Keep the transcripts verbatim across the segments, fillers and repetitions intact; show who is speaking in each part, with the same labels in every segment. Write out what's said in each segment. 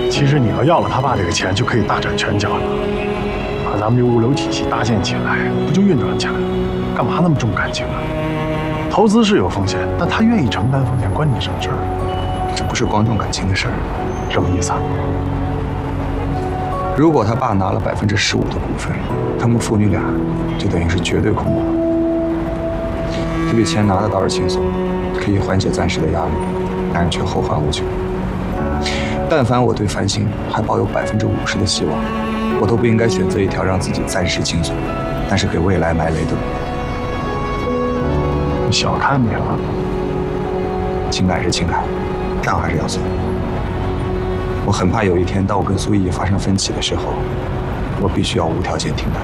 Speaker 1: 其实你要要了他爸这个钱，就可以大展拳脚了，把咱们这物流体系搭建起来，不就运转起来了？干嘛那么重感情啊？投资是有风险，但他愿意承担风险，关你什么事儿？
Speaker 2: 这不是光重感情的事儿。
Speaker 1: 什么意思啊？
Speaker 2: 如果他爸拿了百分之十五的股份，他们父女俩就等于是绝对控股。这笔钱拿的倒是轻松，可以缓解暂时的压力，但是却后患无穷。但凡我对繁星还抱有百分之五十的希望，我都不应该选择一条让自己暂时轻松，但是给未来埋雷的路。
Speaker 1: 你小看你了。
Speaker 2: 情感是情感，账还是要算。我很怕有一天，当我跟苏毅发生分歧的时候，我必须要无条件停单。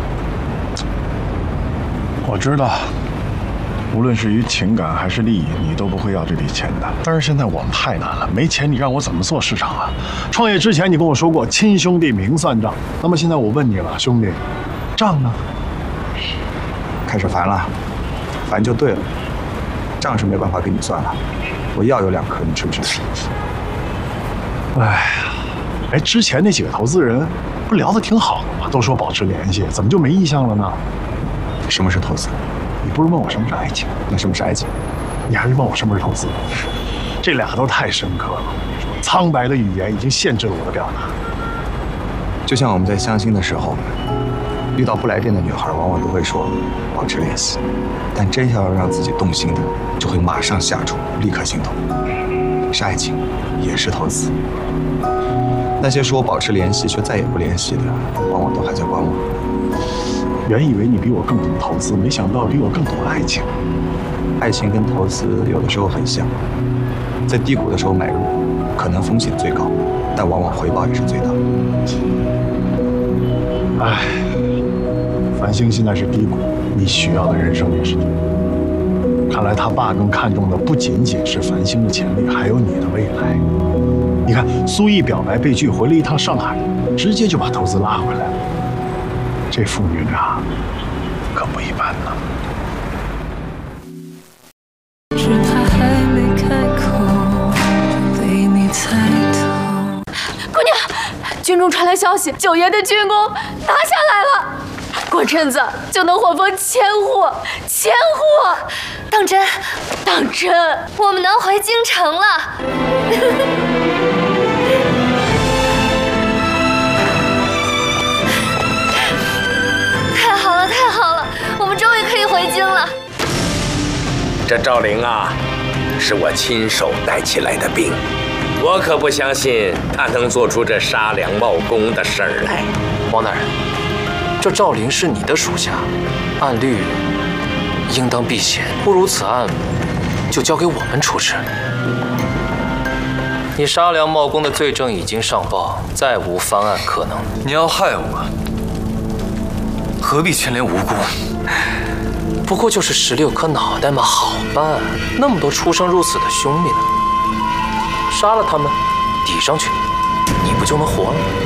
Speaker 1: 我知道，无论是于情感还是利益，你都不会要这笔钱的。但是现在我们太难了，没钱你让我怎么做市场啊？创业之前你跟我说过，亲兄弟明算账。那么现在我问你了，兄弟，账呢？
Speaker 2: 开始烦了，烦就对了。账是没办法给你算了，我药有两颗，你吃不吃？
Speaker 1: 哎呀，哎，之前那几个投资人不聊得挺好的吗？都说保持联系，怎么就没意向了呢？
Speaker 2: 什么是投资？
Speaker 1: 你不是问我什么是爱情？
Speaker 2: 那什么是爱情？
Speaker 1: 你还是问我什么是投资？这俩都太深刻了。苍白的语言已经限制了我的表达。
Speaker 2: 就像我们在相亲的时候，遇到不来电的女孩，往往都会说保持联系，但真要让自己动心的，就会马上下注，立刻行动。是爱情，也是投资。那些说保持联系却再也不联系的，往往都还在观望。
Speaker 1: 原以为你比我更懂投资，没想到比我更懂爱情。
Speaker 2: 爱情跟投资有的时候很像，在低谷的时候买入，可能风险最高，但往往回报也是最大。
Speaker 1: 唉，繁星现在是低谷，你需要的人生也是低谷。看来他爸更看重的不仅仅是繁星的潜力，还有你的未来。你看，苏毅表白被拒，回了一趟上海，直接就把投资拉回来了。这父女俩可不一般呢。
Speaker 3: 只怕还没开口，被你猜透。
Speaker 4: 姑娘，军中传来消息，九爷的军功拿下来了，过阵子就能获封千户。千户，
Speaker 5: 当真？
Speaker 4: 当真，
Speaker 5: 我们能回京城了。太好了，太好了，我们终于可以回京了。
Speaker 6: 这赵灵啊，是我亲手带起来的兵，我可不相信他能做出这杀良冒功的事儿来。
Speaker 7: 王大人，这赵灵是你的属下，按律应当避嫌，不如此案就交给我们处置。你杀良冒功的罪证已经上报，再无翻案可能。
Speaker 8: 你要害我，何必牵连无辜？
Speaker 7: 不过就是十六颗脑袋嘛，好办。那么多出生入死的兄弟呢，杀了他们，抵上去，你不就能活了？